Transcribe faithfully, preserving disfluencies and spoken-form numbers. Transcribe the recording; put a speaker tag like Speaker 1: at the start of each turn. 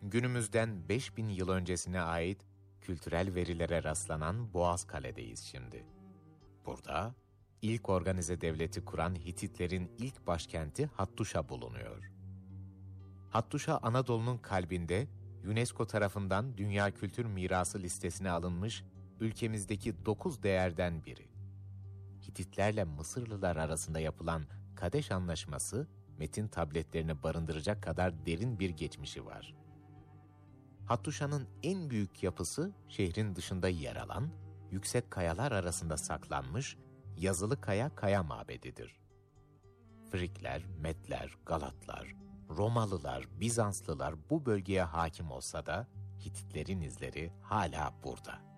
Speaker 1: günümüzden beş bin yıl öncesine ait kültürel verilere rastlanan Boğazkale'deyiz şimdi. Burada ilk organize devleti kuran Hititlerin ilk başkenti Hattuşa bulunuyor. Hattuşa, Anadolu'nun kalbinde UNESCO tarafından Dünya Kültür Mirası listesine alınmış ülkemizdeki dokuz değerden biri. Hititlerle Mısırlılar arasında yapılan Kadeş Anlaşması, metin tabletlerini barındıracak kadar derin bir geçmişi var. Hattuşa'nın en büyük yapısı şehrin dışında yer alan, yüksek kayalar arasında saklanmış Yazılı Kaya Kaya Mabedidir. Frikler, Medler, Galatlar, Romalılar, Bizanslılar bu bölgeye hakim olsa da Hititlerin izleri hala burada.